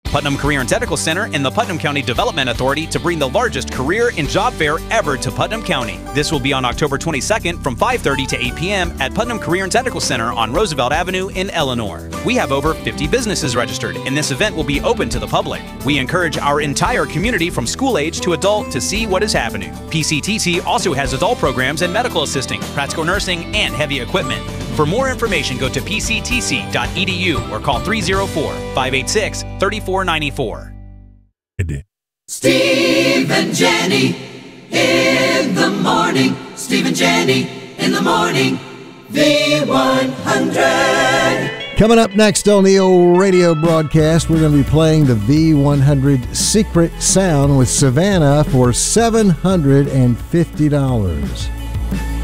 Putnam Career and Technical Center and the Putnam County Development Authority to bring the largest career and job fair ever to Putnam County. This will be on October 22nd from 5:30 to 8 p.m. at Putnam Career and Technical Center on Roosevelt Avenue in Eleanor. We have over 50 businesses registered, and this event will be open to the public. We encourage our entire community from school age to adult to see what is happening. PCTC also has adult programs and medical assisting, practical nursing, and heavy equipment. For more information, go to pctc.edu or call 304-586-3494. Steve and Jenny in the morning. Steve and Jenny in the morning. V100. Coming up next on the old radio broadcast, we're going to be playing the V100 Secret Sound with Savannah for $750.